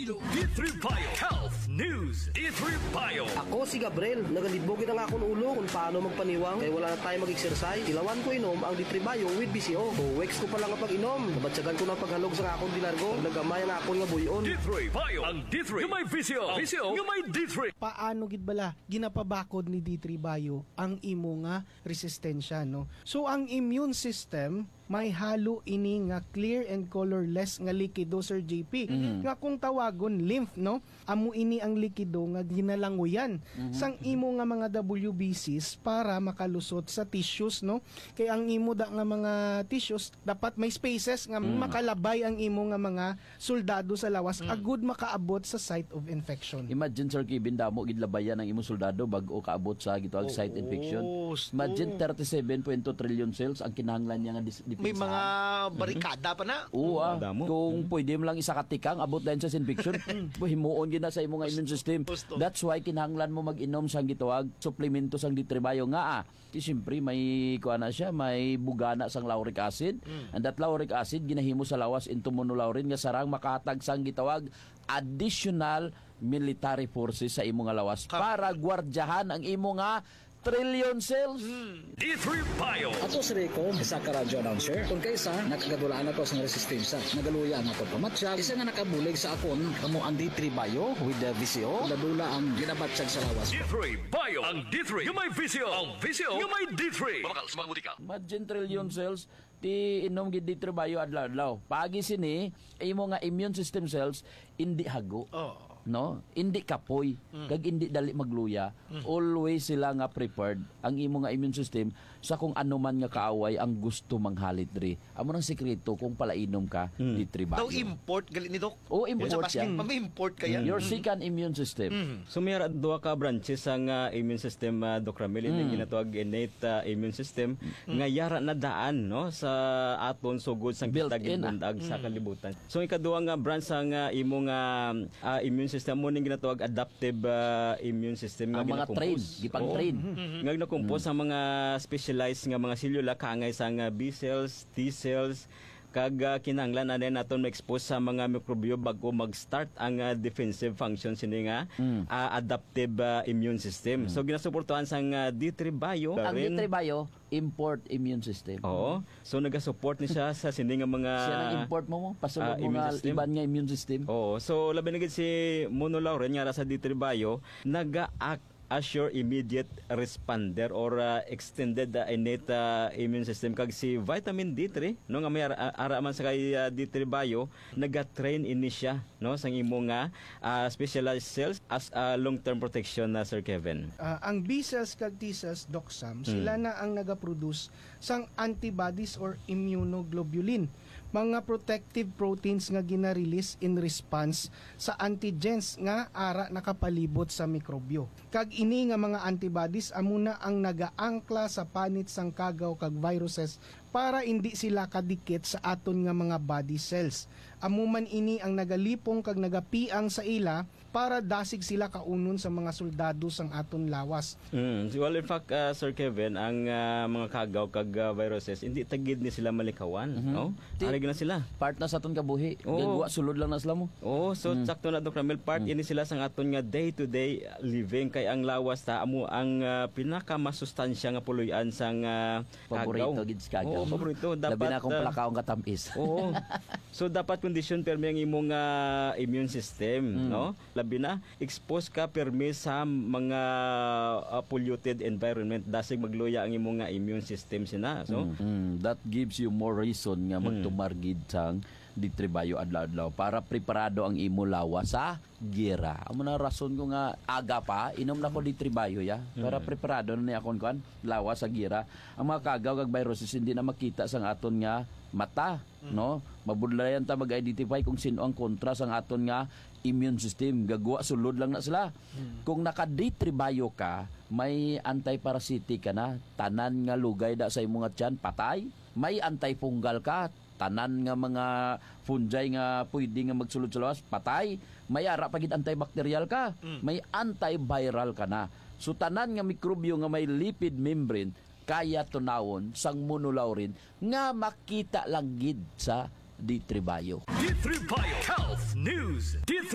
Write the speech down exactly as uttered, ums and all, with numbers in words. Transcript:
Bilo. D three Bio Health News. D three Bio. Ako si Gabriel. Nagalibog na nga akong ulo kung paano magpaniwang. Kaya wala na tayo mag-exercise. Ilawan ko inom ang D three Bio with B C O. O weeks ko pa lang kapag inom. Nabatsagan ko na paghalog sa akong dinargo. Nagamay ang akong nga buyon. D three Bio. Ang D three. Yung may V C O. V C O. Yung may D three. Paano gid bala ginapabakod ni D three Bio ang imo nga resistensya, no? So ang immune system may halo ini nga clear and colorless nga likido, Sir J P. Mm-hmm. Nga kung tawagon lymph, no? Amo ini ang likido nga ginalanguyan mm-hmm. sang imo nga mga W B Cs para makalusot sa tissues, no? Kay ang imo da nga mga tissues dapat may spaces nga mm-hmm. makalabay ang imo nga mga soldado sa lawas mm-hmm. agud makaabot sa site of infection. Imagine, Sir Kevin, damo gid labayan ang imo soldado bag-o kaabot sa gitawag oh, site infection. Oh, imagine thirty-seven point two trillion cells ang kinahanglan niya nga dis- may mga barikada pa na. Oo, ah. Kung pwede mo lang isa katikang abot dahil sa infection, himuon gina sa imong immune system. That's why kinahanglan mo mag-inom sang gitawag suplemento sang D three Bio nga ah. Di siyempre may kuha na siya, may bugana sang lauric acid. Mm. And that lauric acid ginahimo sa lawas into monolaurin nga sarang makatag sang gitawag additional military forces sa imo nga lawas para gwardyahan ang imo nga trillion cells. Hmm. D three Bio. Ato si Rico, isa ka radyo announcer. Kung kaysa, nakagadulaan ako sa resistensya. Nagaluya ang ako pamatsyag. Isa nga nakabulig sa akon, kamo ang D three Bio with the V C O. Ladula ang ginabatsyag sa lawas. D three Bio. Ang D three. Yung may V C O. Ang V C O. Yung may D three. Pamakal, sumaguti ka. Imagine trillion cells, ti inom gid D three Bio adlaw-adlaw. Pagi sini, imo nga immune system cells, hindi hago. Oh. No, hindi kapoy mm. kag hindi dali magluya mm. always sila nga prepared ang imo nga immune system sa kung ano man nga kaaway ang gusto manghalit diri. Amo nang sekreto kung palainom ka mm. D three Bio. Daw import gali ni Dok. Oh, import yan. May import kaya. Mm. Your second immune system. Mm. So may duha ka branches ang uh, immune system, uh, Doc Ramil, mm. ginatawag innate uh, immune system mm. nga yara na daan no sa aton sugod sang kitagibundag ah. sa kalibutan. So ikaduha nga branch ang uh, imo nga uh, immune system mo ning ginatawag adaptive uh, immune system nga mga train, gipang train. Mm-hmm. Nga ginakompose mm-hmm. ang mga specialized nga mga selula kaangay sa nga B cells, T cells, kag uh, kinahanglan na din naton ma-expose sa mga mikrobyo bago mag-start ang uh, defensive function sini nga mm. uh, adaptive uh, immune system. Mm. So ginasuportuhan sang uh, D three Bio. Ang D three Bio import immune system. Oo. So naga-support ni siya sa sini nga mga siya nang import mo mo pasulod uh, mo nga iban nga immune system. Oo. So labi na gid si monolaurin nga sa D three Bio naga-act as your immediate responder or uh, extended uh, innate uh, immune system kag si vitamin D three no nga may ara, ara man sa kay uh, D three Bio naga-train ini siya no sang imo nga uh, specialized cells as uh, long-term protection na uh, Sir Kevin. Uh, ang B cells kag T cells, Doc Sam, hmm. sila na ang naga-produce sang antibodies or immunoglobulin, mga protective proteins nga gina-release in response sa antigens nga ara nakapalibot sa mikrobyo. Kag ini nga mga antibodies amuna ang nagaangkla sa panit sang kagaw kag viruses para hindi sila kadikit sa aton nga mga body cells. Amuman ini ang nagalipong kag nagapiang sa ila para dasig sila kaunon sa mga soldado sang aton lawas. Mm. Well, in fact, uh, Sir Kevin, ang uh, mga kagaw kag uh, viruses hindi tagid ni sila malikawan, mm-hmm. no? Arig na sila. Part na sa aton kabuhi. Oh. Gagwa sulod lang na sila mo. Oh, so mm. sakto na Doc Ramil, part mm. ini sila sang aton nga day-to-day living kay ang lawas ta amo ang uh, pinakamasustansya nga puloy-an sang uh, paborito gid sa kagaw. Oh, paborito dapat. Labi na akong uh, palakaong katamis. Oo. So dapat condition permi ang imong uh, immune system, mm. no? Labi na expose ka permi sa mga uh, polluted environment dasig magluya ang imong nga immune system sina. So mm. Mm. that gives you more reason nga magtumargid sang D three Bio adlaw-adlaw para preparado ang imo lawas sa gira. Amo na rason ko nga aga pa inom na ko D three Bio ya para preparado na ni akon kan lawas sa gira. Ang mga kagaw kag viruses hindi na makita sang aton nga mata, no? Mabudlayan ta mag-identify kung sino ang kontra sang aton nga immune system. Gagwa sulod lang na sila. Hmm. Kung naka D three Bio ka, may anti-parasitic ka na, tanan nga lugay da sa imong tiyan patay. May antifungal ka, tanan nga mga fungi nga pwede nga magsulod sa lawas, patay. May ara pagid antibacterial ka, mm. may antiviral ka na. So tanan nga mikrobyo nga may lipid membrane kaya tunawon sang monolaurin nga makita lang gid sa D three Bio. D three Bio Health News. D three